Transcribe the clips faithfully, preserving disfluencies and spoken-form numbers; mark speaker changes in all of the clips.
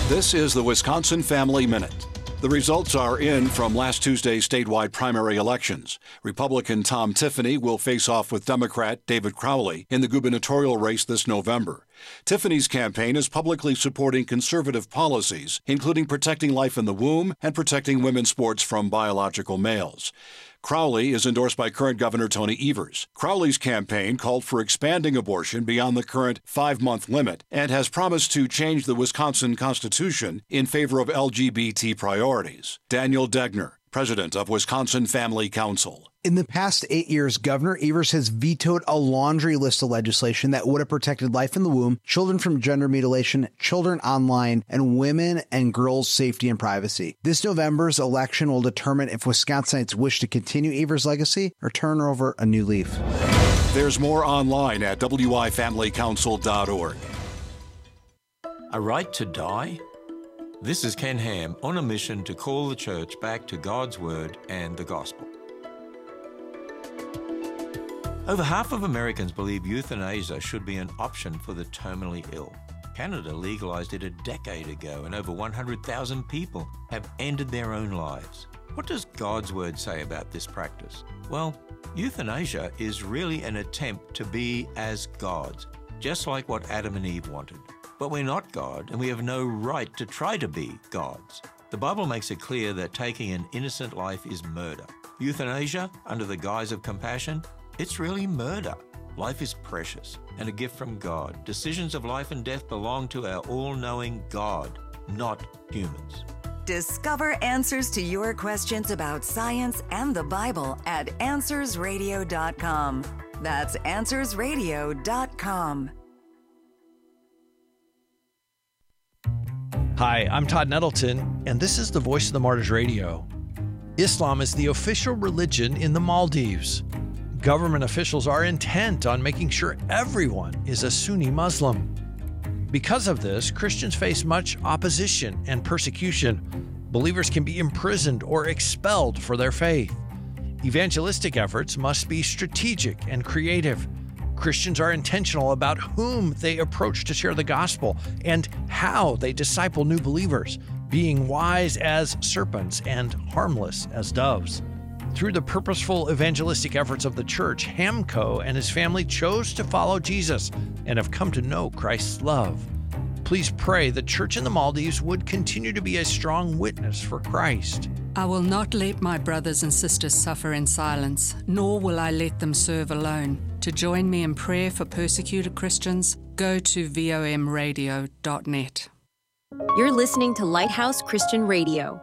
Speaker 1: This is the Wisconsin Family Minute. The results are in from last Tuesday's statewide primary elections. Republican Tom Tiffany will face off with Democrat David Crowley in the gubernatorial race this November. Tiffany's campaign is publicly supporting conservative policies, including protecting life in the womb and protecting women's sports from biological males. Crowley is endorsed by current Governor Tony Evers. Crowley's campaign called for expanding abortion beyond the current five-month limit and has promised to change the Wisconsin Constitution in favor of L G B T priorities. Daniel Degner, president of Wisconsin Family Council.
Speaker 2: In the past eight years, Governor Evers has vetoed a laundry list of legislation that would have protected life in the womb, children from gender mutilation, children online, and women and girls' safety and privacy. This November's election will determine if Wisconsinites wish to continue Evers' legacy or turn over a new leaf.
Speaker 1: There's more online at w i family council dot org.
Speaker 3: A right to die? This is Ken Ham on a mission to call the church back to God's Word and the Gospel. Over half of Americans believe euthanasia should be an option for the terminally ill. Canada legalized it a decade ago, and over one hundred thousand people have ended their own lives. What does God's Word say about this practice? Well, euthanasia is really an attempt to be as gods, just like what Adam and Eve wanted. But we're not God, and we have no right to try to be gods. The Bible makes it clear that taking an innocent life is murder. Euthanasia, under the guise of compassion, it's really murder. Life is precious and a gift from God. Decisions of life and death belong to our all-knowing God, not humans.
Speaker 4: Discover answers to your questions about science and the Bible at answers radio dot com. That's answers radio dot com.
Speaker 5: Hi, I'm Todd Nettleton, and this is the Voice of the Martyrs Radio. Islam is the official religion in the Maldives. Government officials are intent on making sure everyone is a Sunni Muslim. Because of this, Christians face much opposition and persecution. Believers can be imprisoned or expelled for their faith. Evangelistic efforts must be strategic and creative. Christians are intentional about whom they approach to share the gospel and how they disciple new believers, being wise as serpents and harmless as doves. Through the purposeful evangelistic efforts of the church, Hamco and his family chose to follow Jesus and have come to know Christ's love. Please pray the church in the Maldives would continue to be a strong witness for Christ.
Speaker 6: I will not let my brothers and sisters suffer in silence, nor will I let them serve alone. To join me in prayer for persecuted Christians, go to vom radio dot net.
Speaker 7: You're listening to Lighthouse Christian Radio.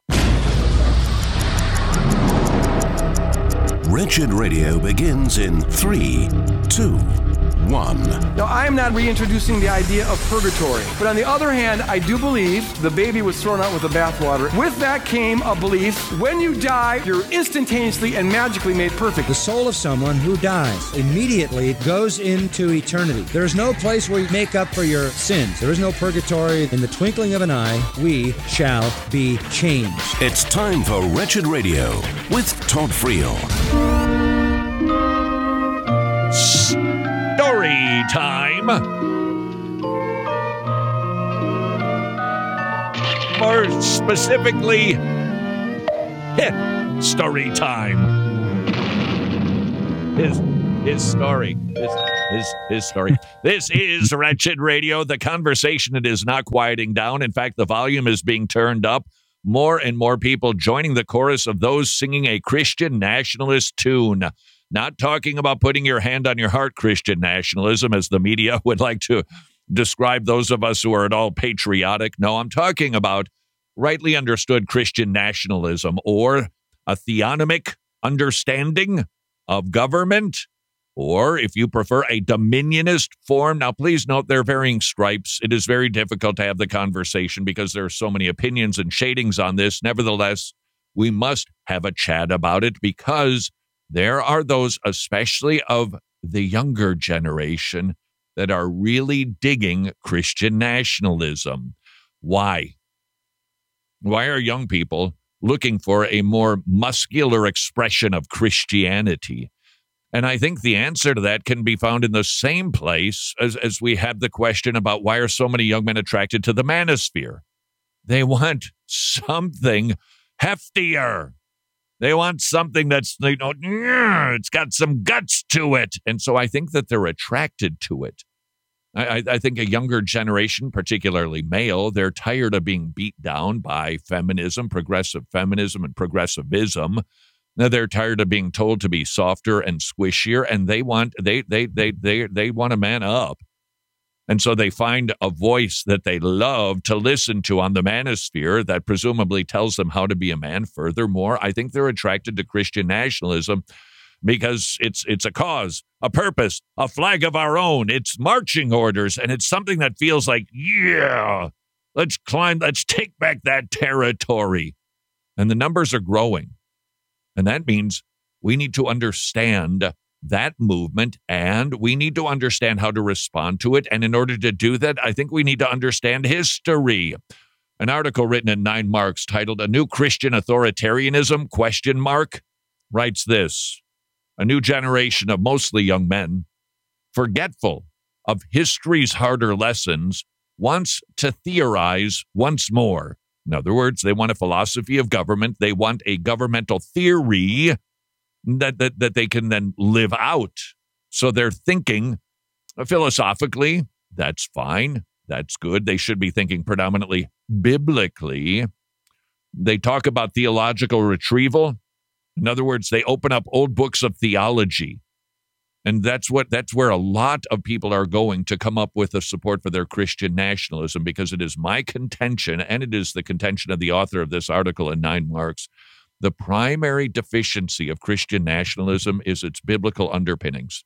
Speaker 8: Wretched Radio begins in three, two, one.
Speaker 9: Now, I am not reintroducing the idea of purgatory, but on the other hand, I do believe the baby was thrown out with the bathwater. With that came a belief, when you die, you're instantaneously and magically made perfect.
Speaker 10: The soul of someone who dies immediately goes into eternity. There is no place where you make up for your sins. There is no purgatory. In the twinkling of an eye, we shall be changed.
Speaker 8: It's time for Wretched Radio with Todd Friel.
Speaker 11: Story time. More specifically, hit story time. His his story. His his his story. This is Wretched Radio. The conversation, it is not quieting down. In fact, the volume is being turned up. More and more people joining the chorus of those singing a Christian nationalist tune. Not talking about putting your hand on your heart Christian nationalism, as the media would like to describe those of us who are at all patriotic. No, I'm talking about rightly understood Christian nationalism, or a theonomic understanding of government, or if you prefer, a dominionist form. Now, please note there are varying stripes. It is very difficult to have the conversation because there are so many opinions and shadings on this. Nevertheless, we must have a chat about it because there are those, especially of the younger generation, that are really digging Christian nationalism. Why? Why are young people looking for a more muscular expression of Christianity? And I think the answer to that can be found in the same place as, as we have the question about why are so many young men attracted to the manosphere? They want something heftier. They want something that's, you know, it's got some guts to it. And so I think that they're attracted to it. I, I think a younger generation, particularly male, they're tired of being beat down by feminism, progressive feminism, and progressivism. Now they're tired of being told to be softer and squishier, and they want they they they they they want to man up. And so they find a voice that they love to listen to on the manosphere that presumably tells them how to be a man. Furthermore, I think they're attracted to Christian nationalism because it's it's a cause, a purpose, a flag of our own. It's marching orders, and it's something that feels like, yeah, let's climb, let's take back that territory. And the numbers are growing. And that means we need to understand that movement, and we need to understand how to respond to it. And in order to do that, I think we need to understand history. An article written in Nine Marks titled "A New Christian Authoritarianism?" question mark writes this: a new generation of mostly young men, forgetful of history's harder lessons, wants to theorize once more. In other words, they want a philosophy of government. They want a governmental theory that, that, that they can then live out. So they're thinking philosophically, that's fine, that's good. They should be thinking predominantly biblically. They talk about theological retrieval. In other words, they open up old books of theology. And that's what that's where a lot of people are going to come up with a support for their Christian nationalism, because it is my contention, and it is the contention of the author of this article in Nine Marks, the primary deficiency of Christian nationalism is its biblical underpinnings.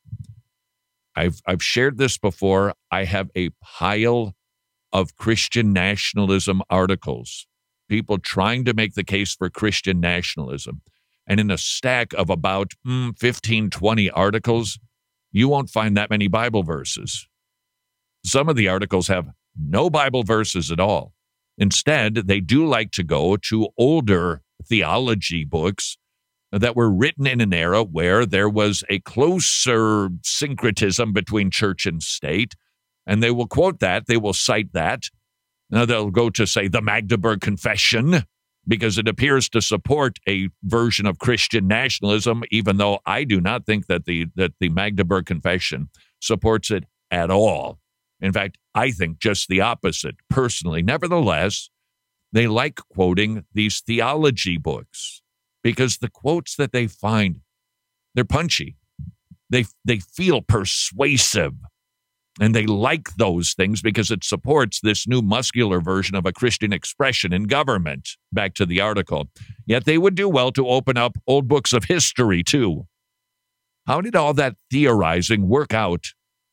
Speaker 11: I've I've shared this before. I have a pile of Christian nationalism articles, people trying to make the case for Christian nationalism. And in a stack of about mm, fifteen, twenty articles, you won't find that many Bible verses. Some of the articles have no Bible verses at all. Instead, they do like to go to older theology books that were written in an era where there was a closer syncretism between church and state. And they will quote that. They will cite that. Now they'll go to, say, the Magdeburg Confession, because it appears to support a version of Christian nationalism, even though I do not think that the that the Magdeburg Confession supports it at all. In fact, I think just the opposite, personally. Nevertheless, they like quoting these theology books because the quotes that they find, they're punchy. They they feel persuasive. And they like those things because it supports this new muscular version of a Christian expression in government. Back to the article. Yet they would do well to open up old books of history, too. How did all that theorizing work out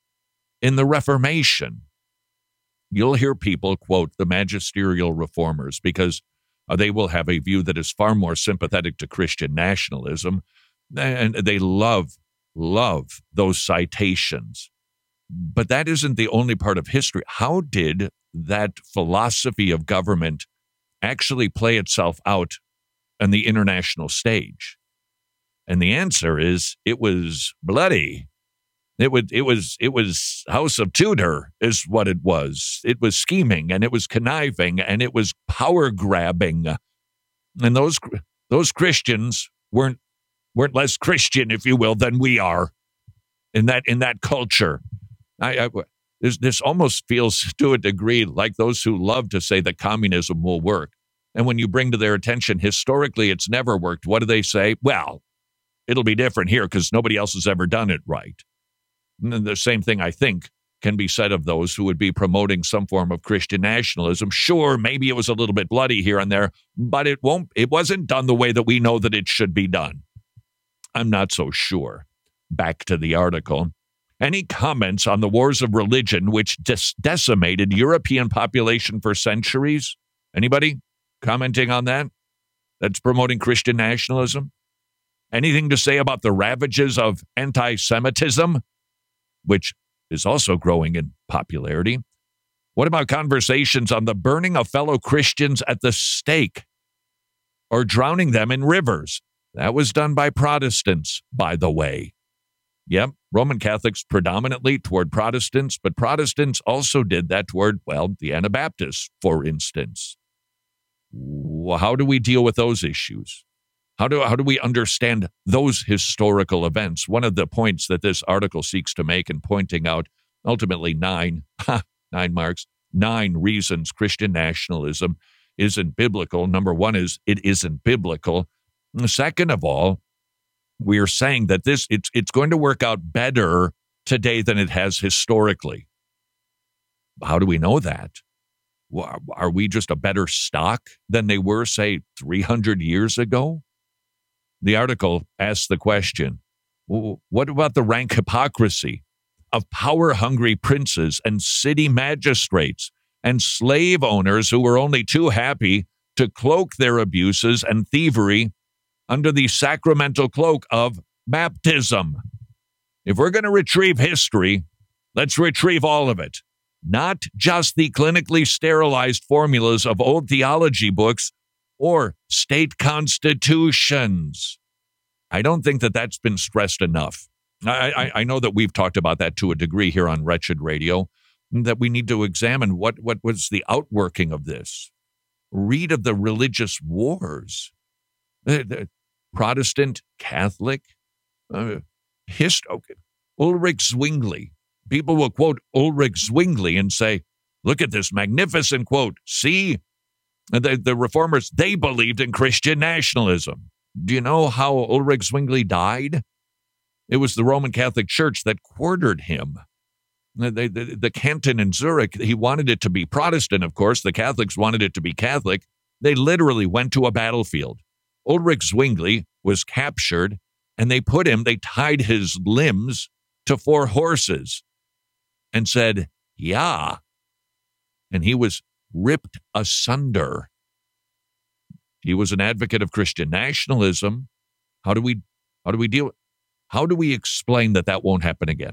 Speaker 11: in the Reformation? You'll hear people quote the magisterial reformers because they will have a view that is far more sympathetic to Christian nationalism. And they love, love those citations. But that isn't the only part of history. How did that philosophy of government actually play itself out on the international stage? And the answer is it was bloody. It was it was it was House of Tudor is what it was. It was scheming, and it was conniving, and it was power grabbing. And those those Christians weren't weren't less Christian, if you will, than we are in that in that culture. I, I, this, this almost feels, to a degree, like those who love to say that communism will work. And when you bring to their attention, historically, it's never worked. What do they say? Well, it'll be different here because nobody else has ever done it right. And the same thing, I think, can be said of those who would be promoting some form of Christian nationalism. Sure, maybe it was a little bit bloody here and there, but it won't. It wasn't done the way that we know that it should be done. I'm not so sure. Back to the article. Any comments on the wars of religion which des- decimated European population for centuries? Anybody commenting on that? That's promoting Christian nationalism? Anything to say about the ravages of anti-Semitism, which is also growing in popularity? What about conversations on the burning of fellow Christians at the stake or drowning them in rivers? That was done by Protestants, by the way. Yep, Roman Catholics predominantly toward Protestants, but Protestants also did that toward, well, the Anabaptists, for instance. How do we deal with those issues? How do, how do we understand those historical events? One of the points that this article seeks to make in pointing out ultimately nine, nine marks, nine reasons Christian nationalism isn't biblical. Number one is it isn't biblical. And second of all, we are saying that this it's it's going to work out better today than it has historically. How do we know that? Are we just a better stock than they were, say, three hundred years ago? The article asks the question, what about the rank hypocrisy of power-hungry princes and city magistrates and slave owners who were only too happy to cloak their abuses and thievery under the sacramental cloak of baptism? If we're going to retrieve history, let's retrieve all of it, not just the clinically sterilized formulas of old theology books or state constitutions. I don't think that that's been stressed enough. I, I, I know that we've talked about that to a degree here on Wretched Radio, that we need to examine what, what was the outworking of this. Read of the religious wars, the, the Protestant, Catholic, uh, hist- okay. Ulrich Zwingli. People will quote Ulrich Zwingli and say, look at this magnificent quote. See, the, the reformers, they believed in Christian nationalism. Do you know how Ulrich Zwingli died? It was the Roman Catholic Church that quartered him. The, the, the canton in Zurich, he wanted it to be Protestant, of course. The Catholics wanted it to be Catholic. They literally went to a battlefield. Ulrich Zwingli was captured, and they put him, they tied his limbs to four horses and said, yeah. And he was ripped asunder. He was an advocate of Christian nationalism. How do we, how do we deal with, how do we explain that that won't happen again?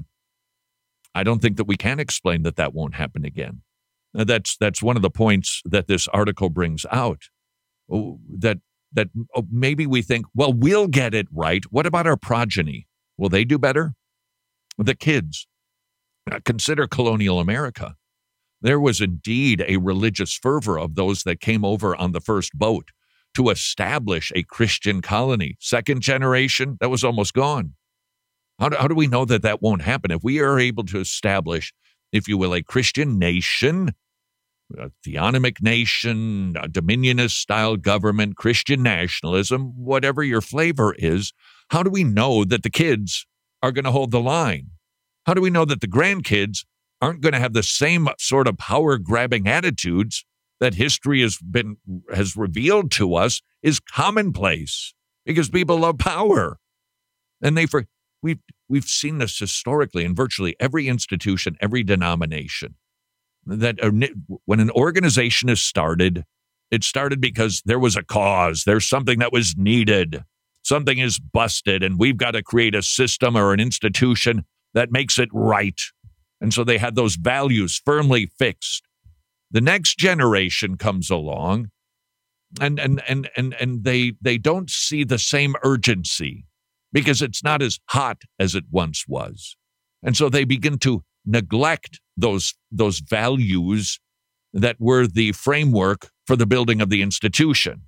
Speaker 11: I don't think that we can explain that that won't happen again. Now, that's, that's one of the points that this article brings out, oh, that, that oh, maybe we think, well, we'll get it right. What about our progeny? Will they do better? The kids. Consider colonial America. There was indeed a religious fervor of those that came over on the first boat to establish a Christian colony. Second generation, that was almost gone. How do, how do we know that that won't happen? If we are able to establish, if you will, a Christian nation, a theonomic nation, a dominionist-style government, Christian nationalism, whatever your flavor is, how do we know that the kids are going to hold the line? How do we know that the grandkids aren't going to have the same sort of power-grabbing attitudes that history has been has revealed to us is commonplace? Because people love power, and they for we've we've seen this historically in virtually every institution, every denomination. That when an organization is started, it started because there was a cause. There's something that was needed. Something is busted, and we've got to create a system or an institution that makes it right. And so they had those values firmly fixed. The next generation comes along, and and and and and they they don't see the same urgency because it's not as hot as it once was. And so they begin to neglect those those values that were the framework for the building of the institution.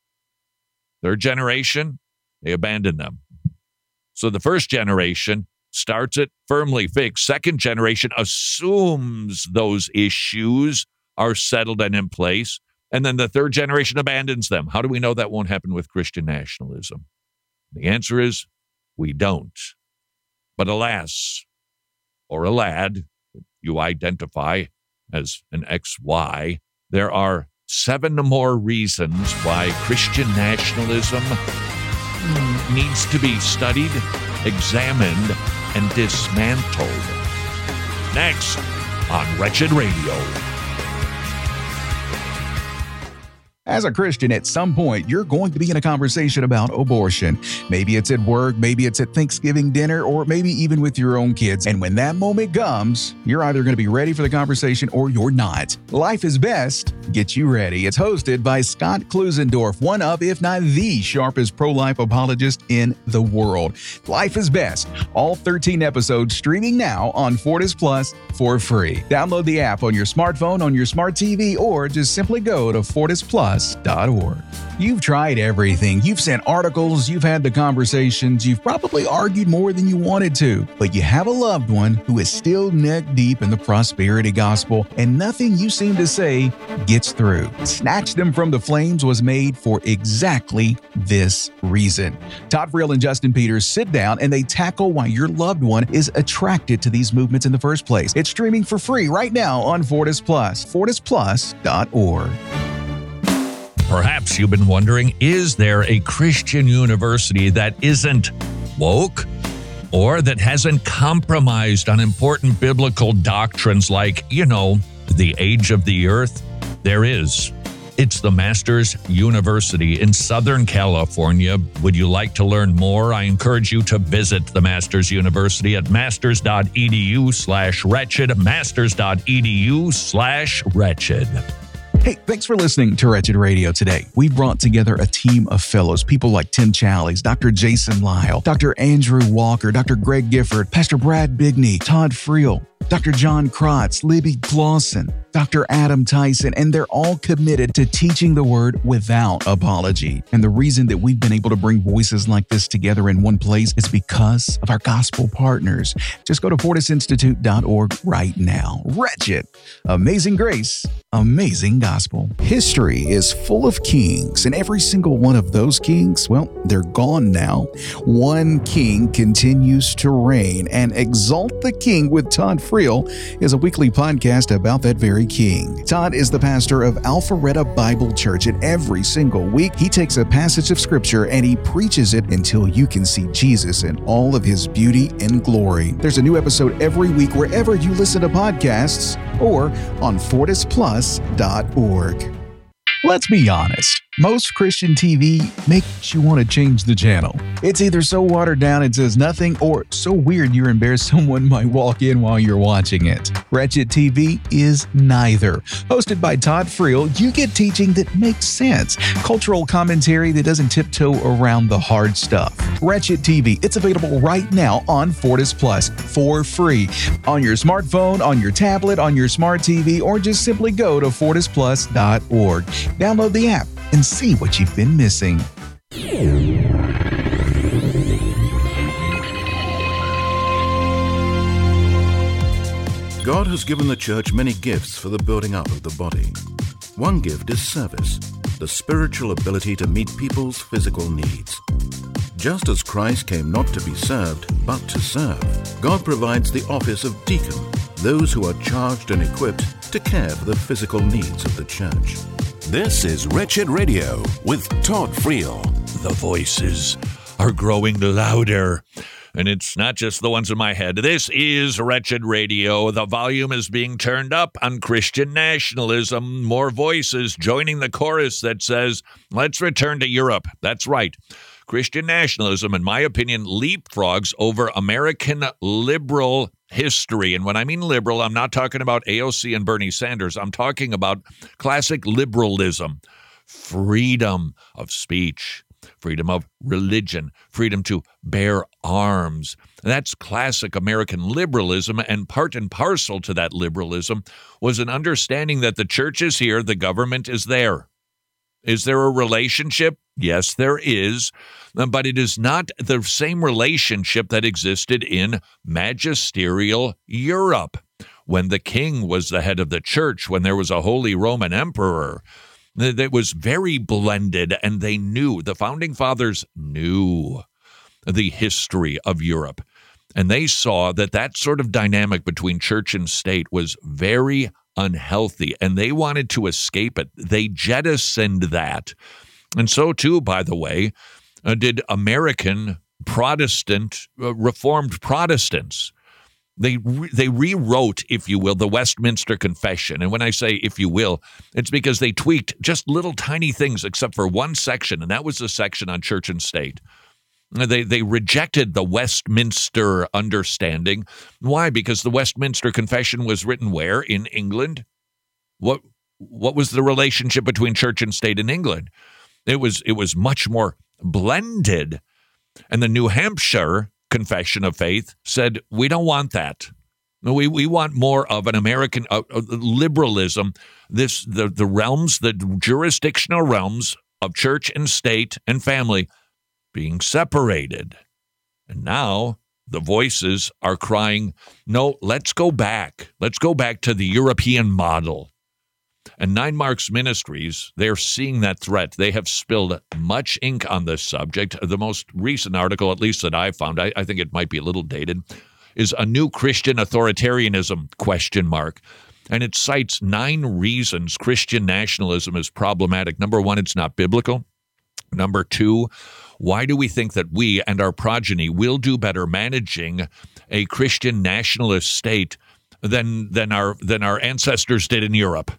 Speaker 11: Third generation, they abandon them. So the first generation starts it firmly fixed. Second generation assumes those issues are settled and in place. And then the third generation abandons them. How do we know that won't happen with Christian nationalism? The answer is we don't. But alas, or a lad, you identify as an X Y, there are seven more reasons why Christian nationalism needs to be studied, examined, and dismantled. Next on Wretched Radio.
Speaker 12: As a Christian, at some point, you're going to be in a conversation about abortion. Maybe it's at work, maybe it's at Thanksgiving dinner, or maybe even with your own kids. And when that moment comes, you're either going to be ready for the conversation or you're not. Life is Best gets you ready. It's hosted by Scott Klusendorf, one of, if not the sharpest pro-life apologist in the world. Life is Best, all thirteen episodes streaming now on Fortis Plus for free. Download the app on your smartphone, on your smart T V, or just simply go to fortis plus plus dot org. You've tried everything. You've sent articles, you've had the conversations, you've probably argued more than you wanted to, but you have a loved one who is still neck deep in the prosperity gospel, and nothing you seem to say gets through. Snatch Them from the Flames was made for exactly this reason. Todd Friel and Justin Peters sit down and they tackle why your loved one is attracted to these movements in the first place. It's streaming for free right now on Fortis Plus, fortis plus dot org.
Speaker 11: Perhaps you've been wondering, is there a Christian university that isn't woke or that hasn't compromised on important biblical doctrines like, you know, the age of the earth? There is. It's the Masters University in Southern California. Would you like to learn more? I encourage you to visit the Masters University at masters.edu slash wretched, masters.edu slash wretched.
Speaker 12: Hey, thanks for listening to Wretched Radio today. We brought together a team of fellows, people like Tim Challies, Doctor Jason Lyle, Doctor Andrew Walker, Doctor Greg Gifford, Pastor Brad Bigney, Todd Friel, Doctor John Krotz, Libby Clausen, Doctor Adam Tyson, and they're all committed to teaching the word without apology. And the reason that we've been able to bring voices like this together in one place is because of our gospel partners. Just go to fortis institute dot org right now. Wretched, Amazing Grace, Amazing Gospel. History is full of kings, and every single one of those kings, well, they're gone now. One king continues to reign, and Exalt the King with Todd Friel is a weekly podcast about that very king. Todd is the pastor of Alpharetta Bible Church, and every single week he takes a passage of scripture and he preaches it until you can see Jesus in all of his beauty and glory. There's a new episode every week wherever you listen to podcasts or on fortis plus dot org. Let's be honest. Most Christian T V makes you want to change the channel. It's either so watered down it says nothing, or so weird you're embarrassed someone might walk in while you're watching it. Wretched T V is neither. Hosted by Todd Friel, you get teaching that makes sense, cultural commentary that doesn't tiptoe around the hard stuff. Wretched T V, it's available right now on Fortis Plus for free. On your smartphone, on your tablet, on your smart T V, or just simply go to fortis plus dot org. Download the app and see what you've been missing.
Speaker 13: God has given the church many gifts for the building up of the body. One gift is service, the spiritual ability to meet people's physical needs. Just as Christ came not to be served, but to serve, God provides the office of deacon, those who are charged and equipped to care for the physical needs of the church.
Speaker 8: This is Wretched Radio with Todd Friel.
Speaker 11: The voices are growing louder, and it's not just the ones in my head. This is Wretched Radio. The volume is being turned up on Christian nationalism. More voices joining the chorus that says, let's return to Europe. That's right. Christian nationalism, in my opinion, leapfrogs over American liberal history. And when I mean liberal, I'm not talking about A O C and Bernie Sanders. I'm talking about classic liberalism, freedom of speech, freedom of religion, freedom to bear arms. That's classic American liberalism, and part and parcel to that liberalism was an understanding that the church is here, the government is there. Is there a relationship? Yes, there is, but it is not the same relationship that existed in magisterial Europe, when the king was the head of the church, when there was a Holy Roman Emperor. That was very blended, and they knew, the Founding Fathers knew the history of Europe, and they saw that that sort of dynamic between church and state was very unhealthy, and they wanted to escape it. They jettisoned that. And so, too, by the way, uh, did American Protestant, uh, Reformed Protestants. They re- they rewrote, if you will, the Westminster Confession. And when I say if you will, it's because they tweaked just little tiny things except for one section, and that was the section on church and state. They they rejected the Westminster understanding. Why? Because the Westminster Confession was written where? In England. What what was the relationship between church and state in England? It was it was much more blended. And the New Hampshire Confession of Faith said, we don't want that. We we want more of an American uh, uh, liberalism, this the, the realms, the jurisdictional realms of church and state and family being separated. And now the voices are crying, no, let's go back. Let's go back to the European model. And Nine Marks Ministries, they're seeing that threat. They have spilled much ink on this subject. The most recent article, at least that I found, I, I think it might be a little dated, is A New Christian Authoritarianism, question mark. And it cites nine reasons Christian nationalism is problematic. Number one, it's not biblical. Number two, why do we think that we and our progeny will do better managing a Christian nationalist state than than our than our ancestors did in Europe?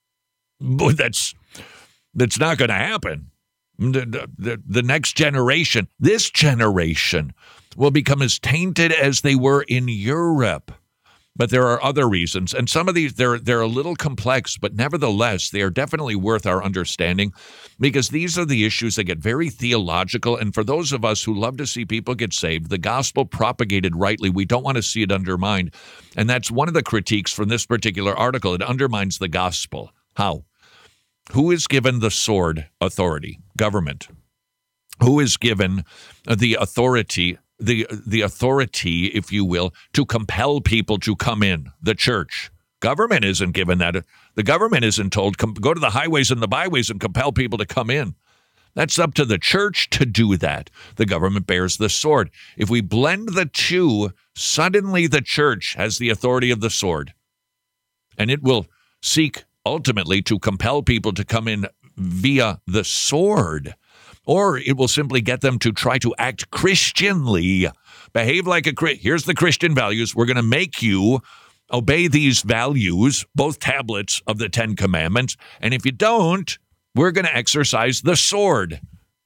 Speaker 11: But that's that's not going to happen. The, the, the next generation, this generation, will become as tainted as they were in Europe. But there are other reasons, and some of these, they're, they're a little complex, but nevertheless, they are definitely worth our understanding, because these are the issues that get very theological, and for those of us who love to see people get saved, the gospel propagated rightly, we don't want to see it undermined, and that's one of the critiques from this particular article. It undermines the gospel. How? Who is given the sword authority? Government. Who is given the authority the the authority, if you will, to compel people to come in? The church. Government isn't given that. The government isn't told, come, go to the highways and the byways and compel people to come in. That's up to the church to do that. The government bears the sword. If we blend the two, suddenly the church has the authority of the sword. And it will seek ultimately to compel people to come in via the sword. Or it will simply get them to try to act Christianly, behave like a Christian. Here's the Christian values. We're going to make you obey these values, both tablets of the Ten Commandments. And if you don't, we're going to exercise the sword.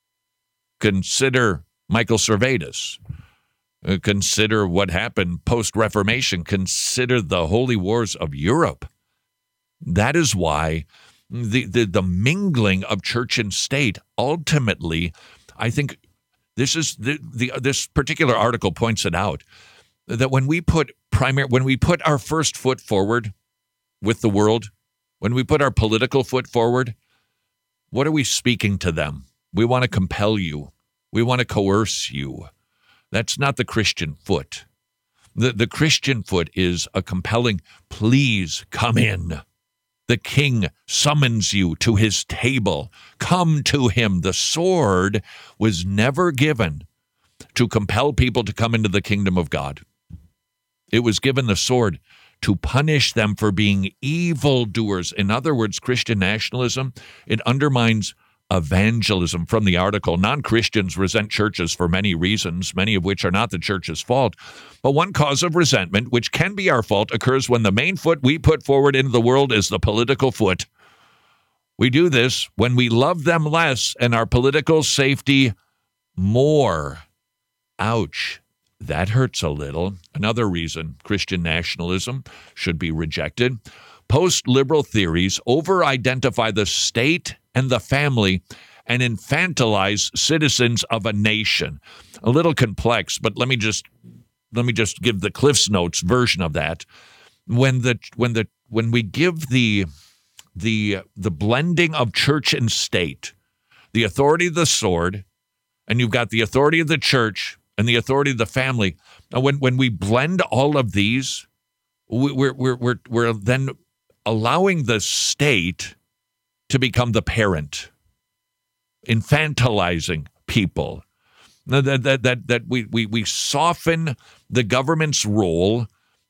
Speaker 11: Consider Michael Servetus. Uh, consider what happened post-Reformation. Consider the holy wars of Europe. That is why The, the the mingling of church and state, ultimately, I think this is the, the this particular article points it out, that when we put primary when we put our first foot forward with the world, when we put our political foot forward, what are we speaking to them? We want to compel you. We want to coerce you. That's not the Christian foot. The the Christian foot is a compelling, please come in. The king summons you to his table. Come to him. The sword was never given to compel people to come into the kingdom of God. It was given, the sword, to punish them for being evildoers. In other words, Christian nationalism, it undermines evangelism. From the article, non-Christians resent churches for many reasons, many of which are not the church's fault. But one cause of resentment, which can be our fault, occurs when the main foot we put forward into the world is the political foot. We do this when we love them less and our political safety more. Ouch. That hurts a little. Another reason Christian nationalism should be rejected. Post-liberal theories over-identify the state and the family and infantilize citizens of a nation. A little complex, but let me just let me just give the Cliff's Notes version of that. When the when the when we give the the the blending of church and state, the authority of the sword, and you've got the authority of the church and the authority of the family. Now, when when we blend all of these, we're we're we're we're then allowing the state to become the parent, infantilizing people. That that that that we we we soften the government's role.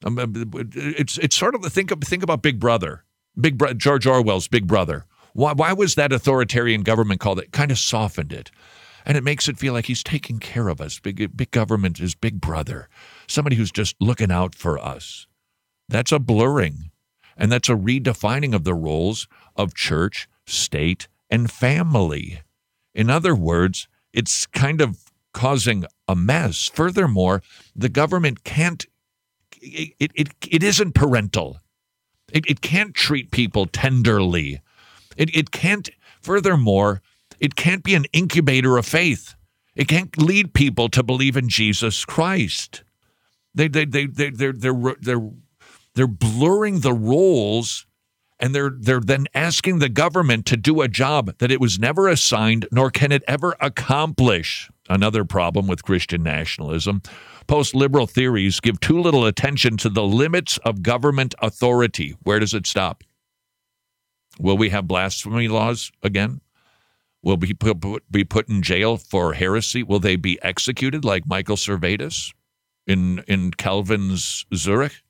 Speaker 11: It's it's sort of think of think about Big Brother, Big Bro- George Orwell's Big Brother. Why why was that authoritarian government called? It kind of softened it, and it makes it feel like he's taking care of us. Big big government is Big Brother, somebody who's just looking out for us. That's a blurring. And that's a redefining of the roles of church, state, and family. In other words, it's kind of causing a mess. Furthermore, the government can't, it it, it isn't parental. It, it can't treat people tenderly. It, it can't, furthermore, it can't be an incubator of faith. It can't lead people to believe in Jesus Christ. They, they, they, they, they're, they're, they're, they're blurring the roles, and they're they're then asking the government to do a job that it was never assigned, nor can it ever accomplish. Another problem with Christian nationalism. Post-liberal theories give too little attention to the limits of government authority. Where does it stop? Will we have blasphemy laws again? Will be put, be put in jail for heresy? Will they be executed like Michael Servetus in, in Calvin's Zurich?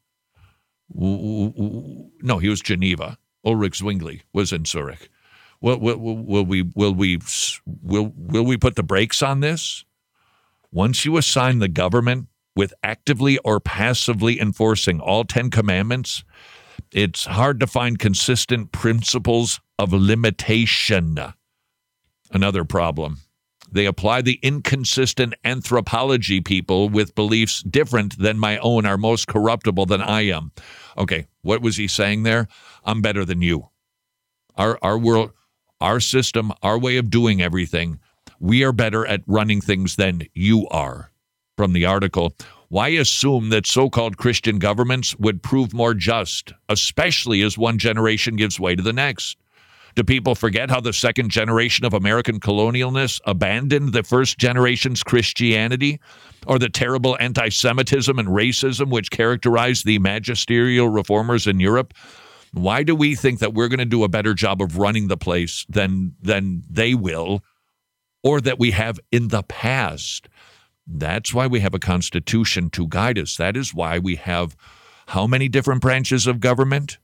Speaker 11: No, he was Geneva. Ulrich Zwingli was in Zurich. Will, will, will we will we will will we put the brakes on this? Once you assign the government with actively or passively enforcing all Ten Commandments, it's hard to find consistent principles of limitation. Another problem. They apply the inconsistent anthropology people with beliefs different than my own are most corruptible than I am. Okay, what was he saying there? I'm better than you. Our our world, our system, our way of doing everything, we are better at running things than you are. From the article, why assume that so-called Christian governments would prove more just, especially as one generation gives way to the next? Do people forget how the second generation of American colonialness abandoned the first generation's Christianity, or the terrible anti-Semitism and racism which characterized the magisterial reformers in Europe? Why do we think that we're going to do a better job of running the place than, than they will, or that we have in the past? That's why we have a constitution to guide us. That is why we have how many different branches of government?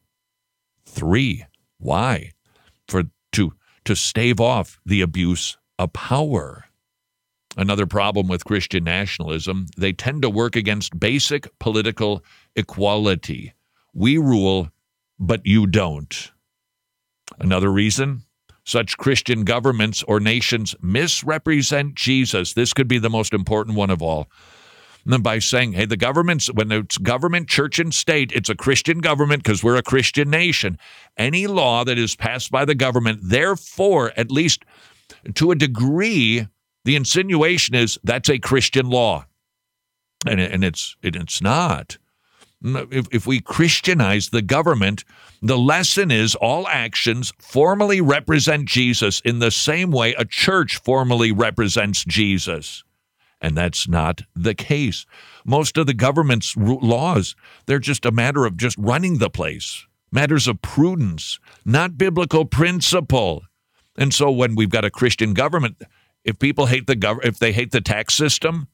Speaker 11: Three. Why? For to to stave off the abuse of power. Another problem with Christian nationalism, they tend to work against basic political equality. We rule, but you don't. Another reason, such Christian governments or nations misrepresent Jesus. This could be the most important one of all. And then by saying, hey, the government's, when it's government, church, and state, it's a Christian government because we're a Christian nation. Any law that is passed by the government, therefore, at least to a degree, the insinuation is that's a Christian law. And, and it's it, it's not. If, if we Christianize the government, the lesson is all actions formally represent Jesus in the same way a church formally represents Jesus. And that's not the case. Most of the government's laws, they're just a matter of just running the place, matters of prudence, not biblical principle. And so when we've got a Christian government, if people hate the gov- if they hate the tax system,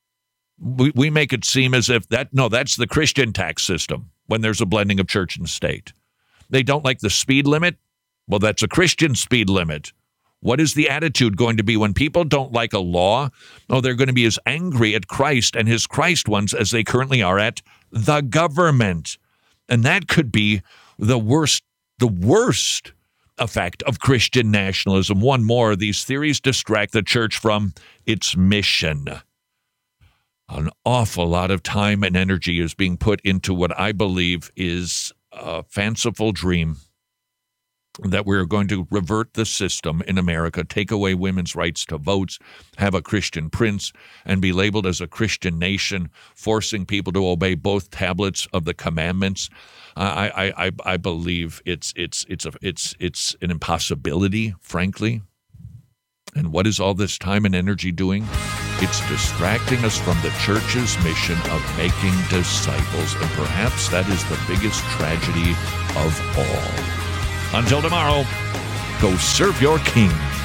Speaker 11: we, we make it seem as if that, no, that's the Christian tax system when there's a blending of church and state. They don't like the speed limit. Well, that's a Christian speed limit. What is the attitude going to be when people don't like a law? Oh, they're going to be as angry at Christ and his Christ ones as they currently are at the government. And that could be the worst, the worst effect of Christian nationalism. One more, these theories distract the church from its mission. An awful lot of time and energy is being put into what I believe is a fanciful dream that we're going to revert the system in America, take away women's rights to votes, have a Christian prince, and be labeled as a Christian nation, forcing people to obey both tablets of the commandments. I, I, I, I believe it's it's it's a, it's it's an impossibility, frankly. And what is all this time and energy doing? It's distracting us from the church's mission of making disciples, and perhaps that is the biggest tragedy of all. Until tomorrow, go serve your king.